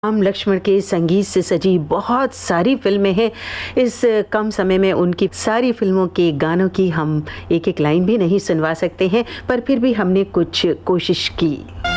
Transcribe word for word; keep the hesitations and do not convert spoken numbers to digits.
राम लक्ष्मण के संगीत से सजी बहुत सारी फिल्में हैं। इस कम समय में उनकी सारी फिल्मों के गानों की हम एक एक लाइन भी नहीं सुनवा सकते हैं, पर फिर भी हमने कुछ कोशिश की।